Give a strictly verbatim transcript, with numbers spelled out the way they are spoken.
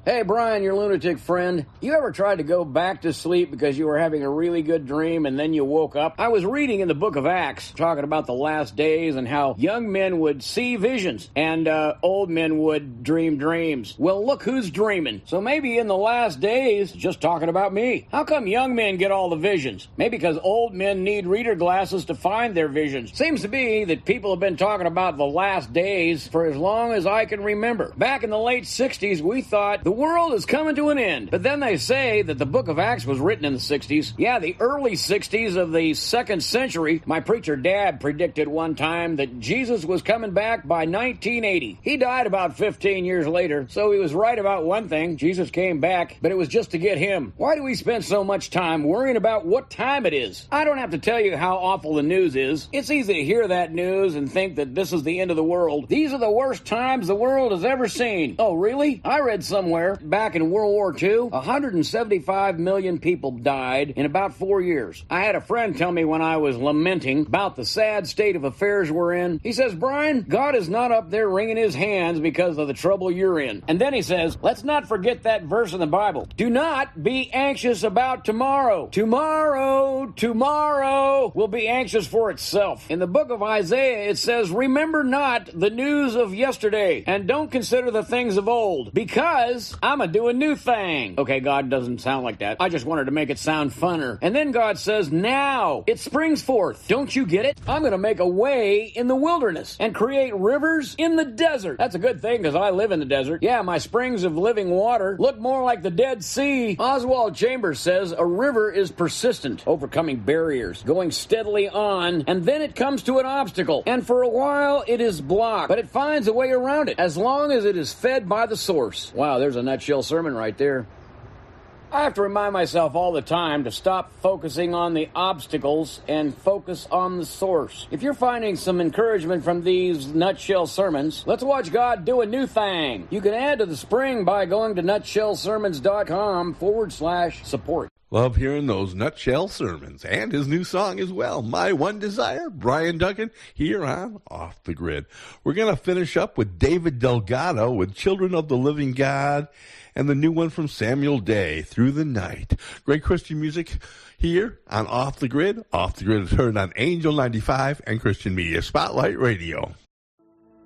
Hey, Brian, your lunatic friend. You ever tried to go back to sleep because you were having a really good dream and then you woke up? I was reading in the book of Acts, talking about the last days and how young men would see visions and uh, old men would dream dreams. Well, look who's dreaming. So maybe in the last days, just talking about me. How come young men get all the visions? Maybe because old men need reader glasses to find their visions. Seems to be that people have been talking about the last days for as long as I can remember. Back in the late sixties, we thought the world is coming to an end. But then they say that the book of Acts was written in the sixties. Yeah, the early sixties of the second century. My preacher dad predicted one time that Jesus was coming back by nineteen eighty. He died about fifteen years later, so he was right about one thing. Jesus came back, but it was just to get him. Why do we spend so much time worrying about what time it is? I don't have to tell you how awful the news is. It's easy to hear that news and think that this is the end of the world. These are the worst times the world has ever seen. Oh, really? I read somewhere back in World War Two, one hundred seventy-five million people died in about four years. I had a friend tell me when I was lamenting about the sad state of affairs we're in. He says, Brian, God is not up there wringing his hands because of the trouble you're in. And then he says, let's not forget that verse in the Bible. Do not be anxious about tomorrow. Tomorrow, tomorrow will be anxious for itself. In the book of Isaiah, it says, remember not the news of yesterday, and don't consider the things of old, because I'm a do a new thing. Okay, God doesn't sound like that. I just wanted to make it sound funner. And then God says, now it springs forth. Don't you get it? I'm going to make a way in the wilderness and create rivers in the desert. That's a good thing because I live in the desert. Yeah, my springs of living water look more like the Dead Sea. Oswald Chambers says a river is persistent, overcoming barriers, going steadily on, and then it comes to an obstacle. And for a while it is blocked, but it finds a way around it as long as it is fed by the source. Wow, there's a nutshell sermon right there. I have to remind myself all the time to stop focusing on the obstacles and focus on the source. If you're finding some encouragement from these nutshell sermons, let's watch God do a new thing. You can add to the spring by going to nutshellsermons.com forward slash support. Love hearing those nutshell sermons and his new song as well. My One Desire, Brian Duncan, here on Off the Grid. We're going to finish up with David Delgado with Children of the Living God and the new one from Samuel Day, Through the Night. Great Christian music here on Off the Grid. Off the Grid is heard on Angel ninety-five and Christian Media Spotlight Radio.